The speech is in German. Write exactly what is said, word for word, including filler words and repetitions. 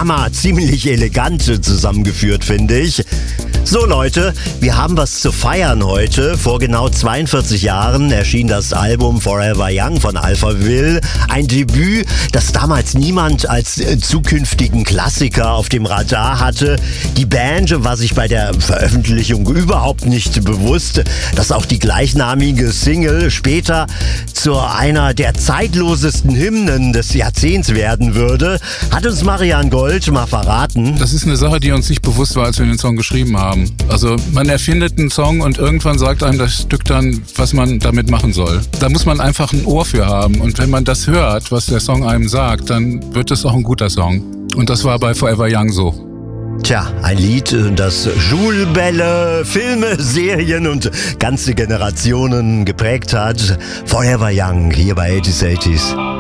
Hammer, ziemlich elegant zusammengeführt, finde ich. So Leute, wir haben was zu feiern heute. Vor genau zweiundvierzig Jahren erschien das Album Forever Young von Alphaville. Ein Debüt, das damals niemand als äh, zukünftigen Klassiker auf dem Radar hatte. Die Band war sich bei der Veröffentlichung überhaupt nicht bewusst, dass auch die gleichnamige Single später zu einer der zeitlosesten Hymnen des Jahrzehnts werden würde. Hat uns Marian Gold mal verraten. Das ist eine Sache, die uns nicht bewusst war, als wir den Song geschrieben haben. Also man erfindet einen Song und irgendwann sagt einem das Stück dann, was man damit machen soll. Da muss man einfach ein Ohr für haben. Und wenn man das hört, was der Song einem sagt, dann wird es auch ein guter Song. Und das war bei Forever Young so. Tja, ein Lied, das Schulbälle, Filme, Serien und ganze Generationen geprägt hat. Forever Young hier bei eighties eighties.